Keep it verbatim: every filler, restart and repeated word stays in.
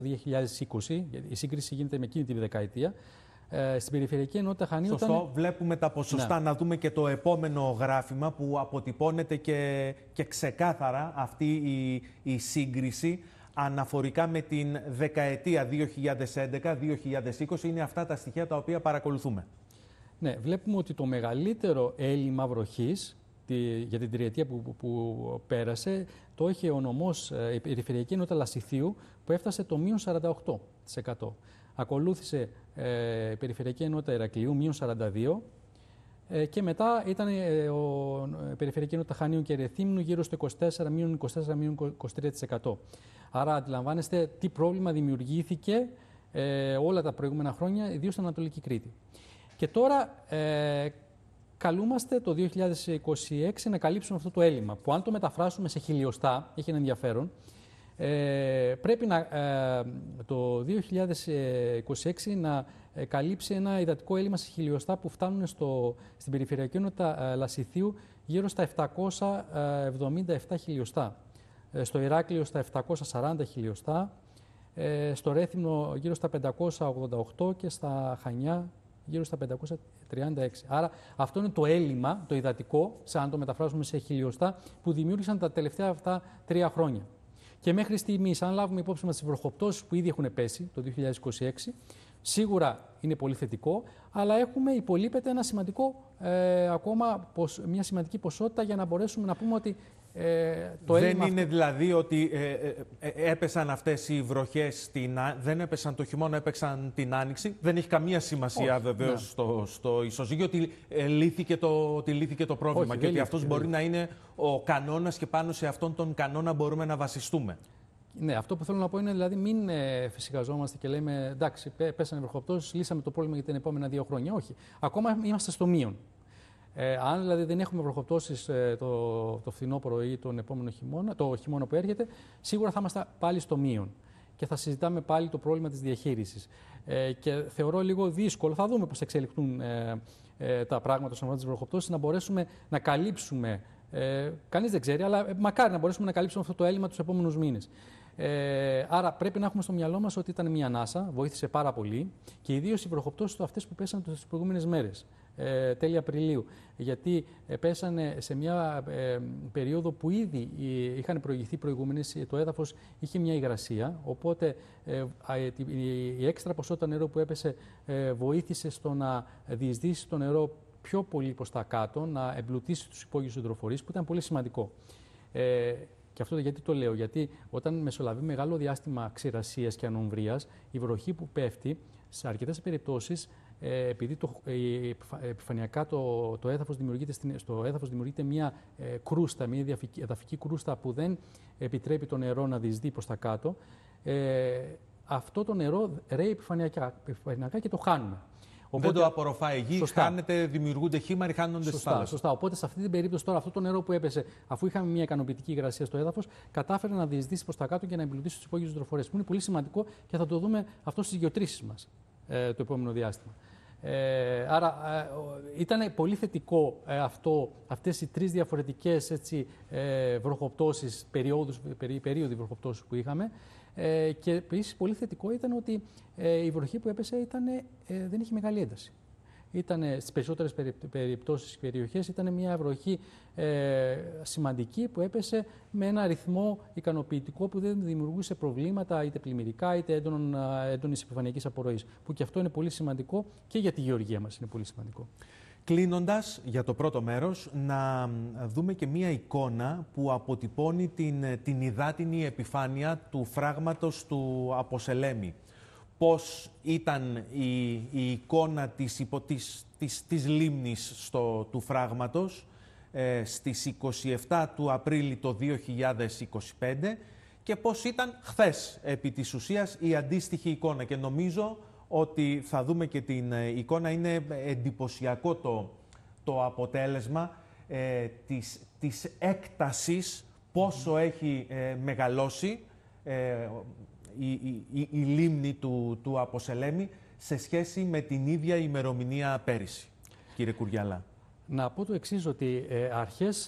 δύο χιλιάδες είκοσι, η σύγκριση γίνεται με εκείνη τη δεκαετία, ε, στην περιφερειακή ενότητα Χανίου. Σωστό. Ήταν... Βλέπουμε τα ποσοστά. Ναι. Να δούμε και το επόμενο γράφημα που αποτυπώνεται και, και ξεκάθαρα αυτή η, η σύγκριση αναφορικά με την δεκαετία δύο χιλιάδες έντεκα δύο χιλιάδες είκοσι. Είναι αυτά τα στοιχεία τα οποία παρακολουθούμε. Ναι, βλέπουμε ότι το μεγαλύτερο έλλειμμα βροχής για την τριετία που, που, που πέρασε το είχε ο νομός, η Περιφερειακή Ενότητα Λασιθίου, που έφτασε το μείον σαράντα οκτώ τοις εκατό. Ακολούθησε ε, η Περιφερειακή Ενότητα Ηρακλείου, μείον σαράντα δύο τοις εκατό. Ε, και μετά ήταν ε, ο, η Περιφερειακή Ενότητα Χανίου και Ρεθύμνου γύρω στο είκοσι τέσσερα, μείον είκοσι τέσσερα, μείον είκοσι τρία τοις εκατό. Άρα αντιλαμβάνεστε τι πρόβλημα δημιουργήθηκε ε, όλα τα προηγούμενα χρόνια, ιδίως στην Ανατολική Κρήτη. Και τώρα ε, καλούμαστε το δύο χιλιάδες είκοσι έξι να καλύψουμε αυτό το έλλειμμα, που αν το μεταφράσουμε σε χιλιοστά, έχει ένα ενδιαφέρον, ε, πρέπει να, ε, το δύο χιλιάδες είκοσι έξι να ε, καλύψει ένα υδατικό έλλειμμα σε χιλιοστά που φτάνουν στο, στην Περιφερειακή Ενότητα ε, Λασιθίου γύρω στα επτακόσια εβδομήντα επτά χιλιοστά, ε, στο Ηράκλειο στα επτακόσια σαράντα χιλιοστά, ε, στο Ρέθυμνο γύρω στα πεντακόσια ογδόντα οκτώ και στα Χανιά γύρω στα πεντακόσια τριάντα έξι. Άρα αυτό είναι το έλλειμμα, το υδατικό, σαν το μεταφράσουμε σε χιλιοστά, που δημιούργησαν τα τελευταία αυτά τρία χρόνια. Και μέχρι στιγμής, αν λάβουμε υπόψη μας τις βροχοπτώσεις που ήδη έχουν πέσει το δύο χιλιάδες είκοσι έξι, σίγουρα είναι πολύ θετικό, αλλά έχουμε υπολείπεται ένα σημαντικό, ε, ακόμα μια σημαντική ποσότητα για να μπορέσουμε να πούμε ότι Ε, το δεν είναι αυτό... δηλαδή ότι ε, ε, ε, έπεσαν αυτές οι βροχές, την, δεν έπεσαν το χειμώνα, έπεσαν την άνοιξη. Δεν έχει καμία σημασία βεβαίως ναι. στο, στο ισοζύγιο ότι, ε, λύθηκε το, ότι λύθηκε το πρόβλημα. Όχι, και ότι αυτός μπορεί να είναι ο κανόνας και πάνω σε αυτόν τον κανόνα μπορούμε να βασιστούμε. Ναι, αυτό που θέλω να πω είναι δηλαδή μην ε, φυσικαζόμαστε και λέμε εντάξει, πέσανε βροχοπτώσεις, λύσαμε το πρόβλημα για την επόμενα δύο χρόνια. Όχι. Ακόμα είμαστε στο μείον. Ε, αν δηλαδή δεν έχουμε βροχοπτώσεις ε, το, το φθινόπωρο ή τον επόμενο χειμώνα, το χειμώνα που έρχεται, σίγουρα θα είμαστε πάλι στο μείον και θα συζητάμε πάλι το πρόβλημα της διαχείρισης. Ε, και θεωρώ λίγο δύσκολο, θα δούμε πώς θα εξελιχθούν ε, ε, τα πράγματα στον αφορά της βροχοπτώσεις, να μπορέσουμε να καλύψουμε, ε, κανείς δεν ξέρει, αλλά ε, μακάρι να μπορέσουμε να καλύψουμε αυτό το έλλειμμα τους επόμενους μήνες. Ε, άρα πρέπει να έχουμε στο μυαλό μας ότι ήταν μια ανάσα, βοήθησε πάρα πολύ και ιδίως οι βροχοπτώσεις αυτές που πέσαν τις προηγούμενες μέρες. Ε, τέλη Απριλίου, γιατί ε, πέσανε σε μια ε, περίοδο που ήδη ε, είχαν προηγηθεί προηγούμενες, το έδαφος είχε μια υγρασία, οπότε ε, η, η έξτρα ποσότητα νερό που έπεσε ε, βοήθησε στο να διεισδύσει το νερό πιο πολύ προς τα κάτω, να εμπλουτίσει τους υπόγειους υδροφορείς, που ήταν πολύ σημαντικό. Ε, Και αυτό γιατί το λέω, γιατί όταν μεσολαβεί μεγάλο διάστημα ξηρασίας και ανομβρίας, η βροχή που πέφτει, σε αρκετές περιπτώσεις, ε, επειδή το, ε, επιφανειακά το, το έδαφος δημιουργείται, στο έδαφος δημιουργείται μια ε, κρούστα, μια εδαφική, εδαφική κρούστα που δεν επιτρέπει το νερό να διεισδύει προς τα κάτω, ε, αυτό το νερό ρέει επιφανειακά, επιφανειακά και το χάνουμε. Οπότε, δεν το απορροφάει η γη, χάνεται, δημιουργούνται χήμαροι, χάνονται στις θάλασσες. Σωστά. Οπότε σε αυτή την περίπτωση τώρα αυτό το νερό που έπεσε, αφού είχαμε μια ικανοποιητική υγρασία στο έδαφος, κατάφερε να διεισδύσει προς τα κάτω και να εμπλουτίσει τους υπόγειους υδροφορές. Που είναι πολύ σημαντικό και θα το δούμε αυτό στις γεωτρήσεις μας ε, το επόμενο διάστημα. Ε, άρα ε, ήταν πολύ θετικό ε, αυτό, αυτές οι τρεις διαφορετικές έτσι, ε, βροχοπτώσεις, περιόδους, περί, περίοδοι βροχοπτώσεις που είχαμε. Ε, και επίσης πολύ θετικό ήταν ότι ε, η βροχή που έπεσε ήταν, ε, δεν είχε μεγάλη ένταση. Ήτανε, στις περισσότερες περιπτώσεις και περιοχές ήταν μια βροχή ε, σημαντική που έπεσε με ένα ρυθμό ικανοποιητικό που δεν δημιουργούσε προβλήματα είτε πλημμυρικά είτε έντονων, έντονης επιφανειακής απορροής. Που και αυτό είναι πολύ σημαντικό και για τη γεωργία μας είναι πολύ σημαντικό. Κλείνοντας για το πρώτο μέρος, να δούμε και μία εικόνα που αποτυπώνει την, την υδάτινη επιφάνεια του φράγματος του Αποσελέμη. Πώς ήταν η, η εικόνα της, υπο, της, της, της λίμνης στο, του φράγματος ε, στις είκοσι επτά του Απρίλη το δύο χιλιάδες είκοσι πέντε και πώς ήταν χθες επί της ουσίας η αντίστοιχη εικόνα. Και νομίζω ότι θα δούμε και την εικόνα, είναι εντυπωσιακό το, το αποτέλεσμα ε, της, της έκτασης, πόσο έχει ε, μεγαλώσει ε, η, η, η, η λίμνη του, του Αποσελέμη σε σχέση με την ίδια ημερομηνία πέρυσι, κύριε Κουριαλά. Να πω το εξής, ότι ε, αρχές